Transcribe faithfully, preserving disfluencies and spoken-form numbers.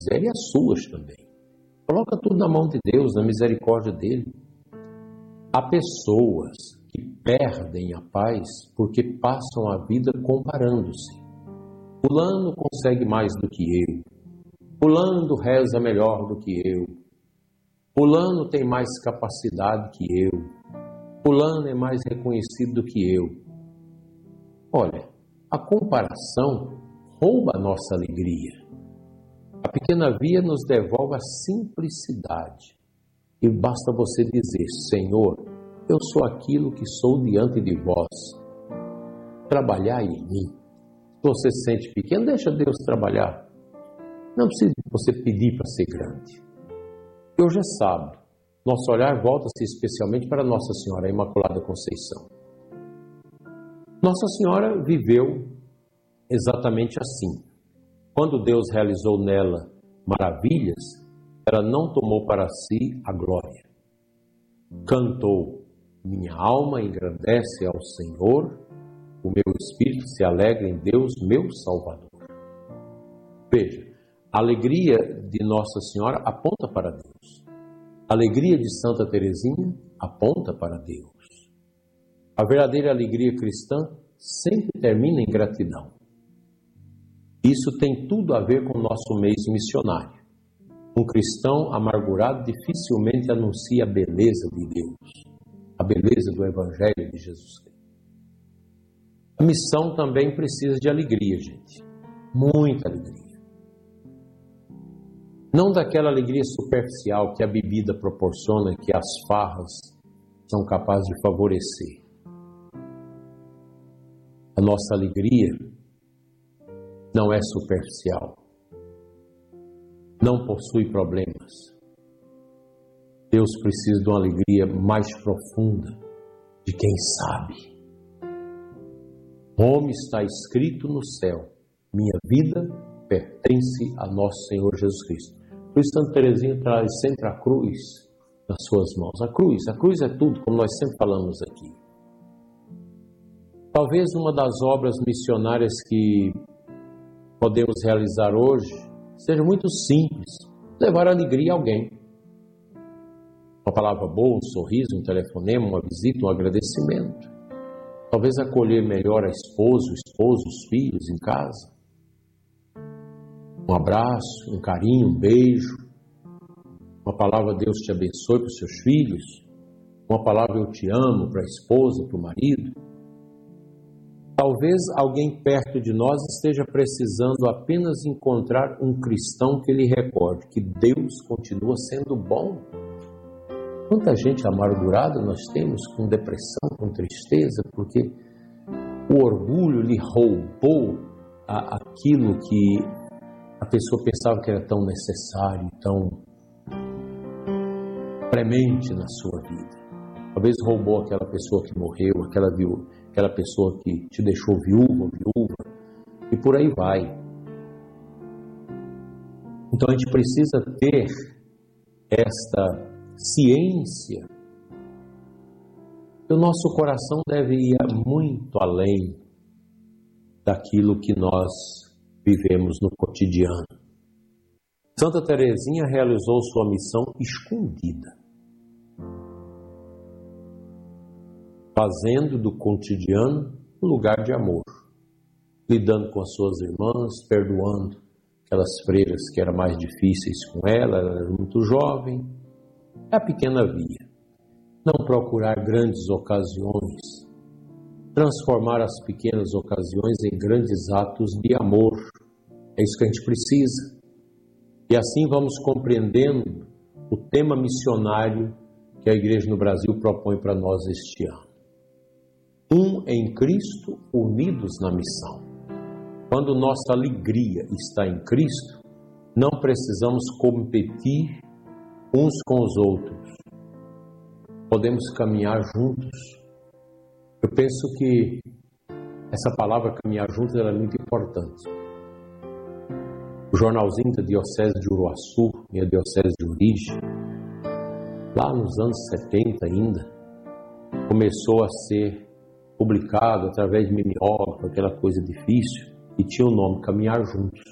quiser e as suas também. Coloca tudo na mão de Deus, na misericórdia dele. Há pessoas que perdem a paz porque passam a vida comparando-se. Fulano consegue mais do que eu. Fulano reza melhor do que eu. Fulano tem mais capacidade que eu. Fulano é mais reconhecido do que eu. Olha, a comparação rouba a nossa alegria. A pequena via nos devolve a simplicidade. E basta você dizer: Senhor, eu sou aquilo que sou diante de vós. Trabalhar em mim. Se você se sente pequeno, deixa Deus trabalhar. Não precisa você pedir para ser grande. E hoje é sábado. Nosso olhar volta-se especialmente para Nossa Senhora, a Imaculada Conceição. Nossa Senhora viveu exatamente assim. Quando Deus realizou nela maravilhas, ela não tomou para si a glória. Cantou: minha alma engrandece ao Senhor, o meu espírito se alegra em Deus, meu Salvador. Veja, a alegria de Nossa Senhora aponta para Deus. A alegria de Santa Teresinha aponta para Deus. A verdadeira alegria cristã sempre termina em gratidão. Isso tem tudo a ver com o nosso mês missionário. Um cristão amargurado dificilmente anuncia a beleza de Deus, a beleza do Evangelho de Jesus Cristo. A missão também precisa de alegria, gente. Muita alegria. Não daquela alegria superficial que a bebida proporciona, que as farras são capazes de favorecer. A nossa alegria não é superficial. Não possui problemas. Deus precisa de uma alegria mais profunda, de quem sabe. Como está escrito no céu, minha vida pertence a nosso Senhor Jesus Cristo. Por isso Santa Teresinha traz sempre a cruz nas suas mãos. A cruz, a cruz é tudo, como nós sempre falamos aqui. Talvez uma das obras missionárias que podemos realizar hoje seja muito simples: levar alegria a alguém. Uma palavra boa, um sorriso, um telefonema, uma visita, um agradecimento. Talvez acolher melhor a esposa, o esposo, os filhos em casa. Um abraço, um carinho, um beijo. Uma palavra Deus te abençoe para os seus filhos. Uma palavra eu te amo para a esposa, para o marido. Talvez alguém perto de nós esteja precisando apenas encontrar um cristão que lhe recorde que Deus continua sendo bom. Quanta gente amargurada nós temos, com depressão, com tristeza, porque o orgulho lhe roubou a, aquilo que a pessoa pensava que era tão necessário, tão premente na sua vida. Talvez roubou aquela pessoa que morreu, aquela, viú, aquela pessoa que te deixou viúva, viúva, e por aí vai. Então a gente precisa ter esta ciência. O nosso coração deve ir muito além daquilo que nós vivemos no cotidiano. Santa Teresinha realizou sua missão escondida, fazendo do cotidiano um lugar de amor, lidando com as suas irmãs, perdoando aquelas freiras que eram mais difíceis com ela, ela era muito jovem. É a pequena via. Não procurar grandes ocasiões, transformar as pequenas ocasiões em grandes atos de amor. É isso que a gente precisa. E assim vamos compreendendo o tema missionário que a Igreja no Brasil propõe para nós este ano. Um em Cristo, unidos na missão. Quando nossa alegria está em Cristo, não precisamos competir uns com os outros. Podemos caminhar juntos. Eu penso que essa palavra caminhar juntos ela é muito importante. O jornalzinho da Diocese de Uruaçu, minha diocese de origem, lá nos anos setenta ainda, começou a ser publicado através de mimeógrafo, aquela coisa difícil, e tinha o nome Caminhar Juntos.